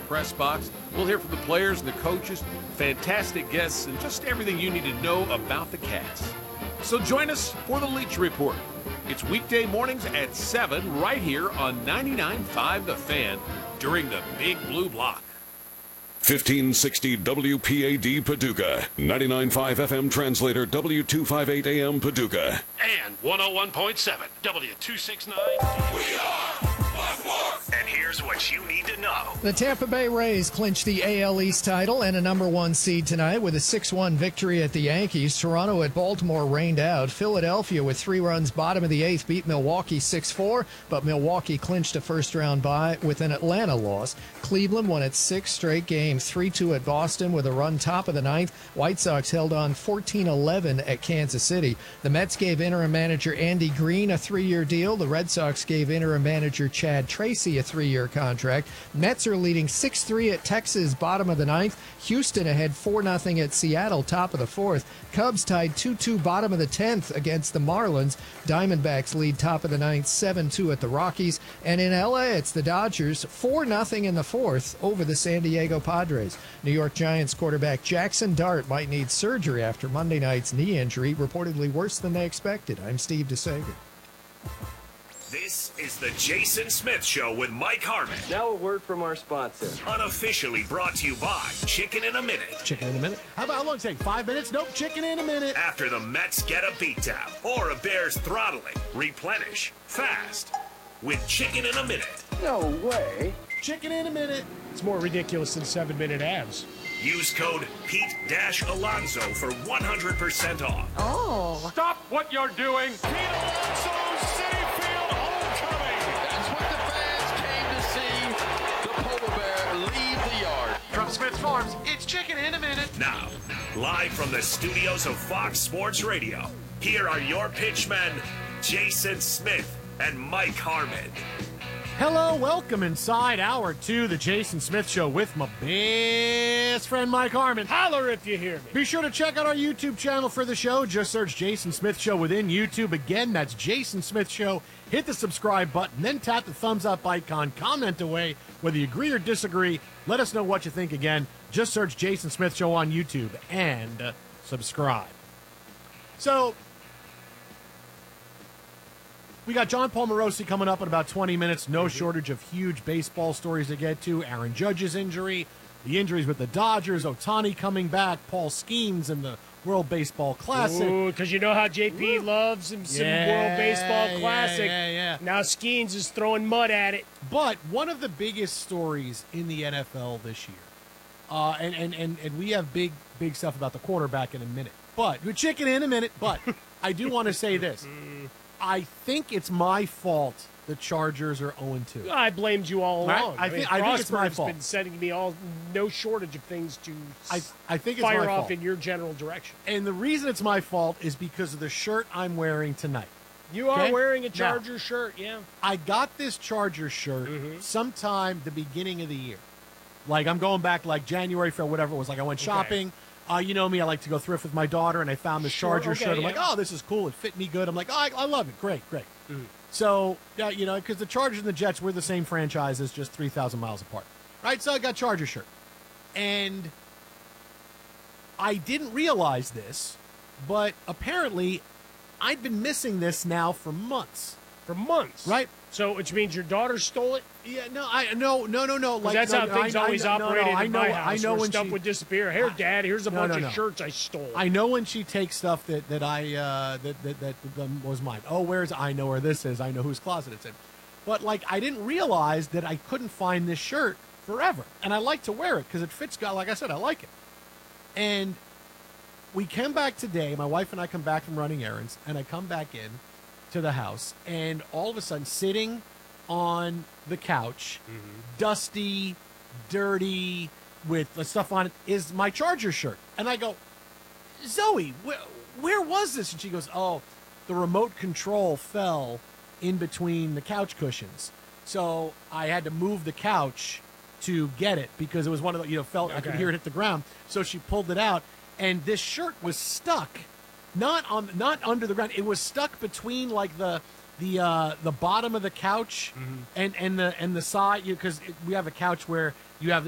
press box. We'll hear from the players and the coaches, fantastic guests, and just everything you need to know about the Cats. So join us for the Leach Report. It's weekday mornings at 7 right here on 99.5 The Fan during the Big Blue Block. 1560 WPAD Paducah, 99.5 FM translator W258 AM Paducah. And 101.7 W269. We are Blacklock. And here's what you need to know. The Tampa Bay Rays clinched the AL East title and a number one seed tonight with a 6-1 victory at the Yankees. Toronto at Baltimore rained out. Philadelphia with 3 runs bottom of the 8th beat Milwaukee 6-4, but Milwaukee clinched a first-round bye with an Atlanta loss. Cleveland won its 6th straight game, 3-2 at Boston with a run top of the 9th. White Sox held on 14-11 at Kansas City. The Mets gave interim manager Andy Green a 3-year deal. The Red Sox gave interim manager Chad Tracy a 3-year contract. Mets are leading 6-3 at Texas, bottom of the 9th. Houston ahead 4-0 at Seattle, top of the 4th. Cubs tied 2-2, bottom of the 10th against the Marlins. Diamondbacks lead top of the 9th, 7-2 at the Rockies. And in LA, it's the Dodgers, 4-0 in the 4th over the San Diego Padres. New York Giants quarterback Jackson Dart might need surgery after Monday night's knee injury, reportedly worse than they expected. I'm Steve DeSager. This is the Jason Smith Show with Mike Harmon. Now a word from our sponsor. Unofficially brought to you by Chicken in a Minute. Chicken in a minute. How long does it take? 5 minutes? Nope, chicken in a minute. After the Mets get a beatdown or a Bears throttling, replenish fast with Chicken in a Minute. No way. Chicken in a minute. It's more ridiculous than 7-minute ads. Use code Pete-Alonso for 100% off. Oh. Stop what you're doing. Pete Alonso, Citi Field homecoming. That's what the fans came to see. The polar bear leave the yard. From Smith's Farms, it's chicken in a minute. Now, live from the studios of Fox Sports Radio, here are your pitchmen, Jason Smith and Mike Harmon. Hello, welcome inside Hour 2, the Jason Smith Show with my best friend Mike Harmon. Holler if you hear me. Be sure to check out our YouTube channel for the show. Just search Jason Smith Show within YouTube. Again, that's Jason Smith Show. Hit the subscribe button, then tap the thumbs up icon. Comment away whether you agree or disagree. Let us know what you think again. Just search Jason Smith Show on YouTube and subscribe. So, we got John Paul Morosi coming up in about 20 minutes. No shortage of huge baseball stories to get to. Aaron Judge's injury, the injuries with the Dodgers, Ohtani coming back, Paul Skeens in the World Baseball Classic. Ooh, because you know how JP loves some World Baseball Classic. Yeah. Now Skeens is throwing mud at it. But one of the biggest stories in the NFL this year, and we have big stuff about the quarterback in a minute. But we're chicken in a minute. But I do want to say this. I think it's my fault the Chargers are 0-2. I blamed you all along. I think it's my fault. Been sending me no shortage of things to I think it's fire my off fault. in your general direction. And the reason it's my fault is because of the shirt I'm wearing tonight. You are wearing a Charger shirt, yeah. I got this Charger shirt sometime the beginning of the year. Like, I'm going back like January, February, whatever it was. Like, I went shopping. You know me, I like to go thrift with my daughter, and I found this Charger shirt. I'm like, oh, this is cool. It fit me good. I'm like, oh, I love it. Great. So, yeah, you know, because the Chargers and the Jets, we're the same franchises, just 3,000 miles apart. Right? So I got Charger shirt. And I didn't realize this, but apparently I'd been missing this now for months. For months? Right? So, which means your daughter stole it? Yeah, no. Like, that's how things always operated in my house. I know where when stuff would disappear. Here, Dad, here's a bunch of shirts I stole. I know when she takes stuff that was mine. Oh, I know where this is. I know whose closet it's in. But, like, I didn't realize that I couldn't find this shirt forever. And I like to wear it because it fits. Like I said, I like it. And we came back today. My wife and I come back from running errands. And I come back in to the house. And all of a sudden, sitting on the couch, dusty, dirty, with the stuff on it, is my Charger shirt. And I go, Zoe, where was this? And she goes, oh, the remote control fell in between the couch cushions. So I had to move the couch to get it because it was one of the, I could hear it hit the ground. So she pulled it out, and this shirt was stuck, not under the ground. It was stuck between like the bottom of the couch and the side, because we have a couch where you have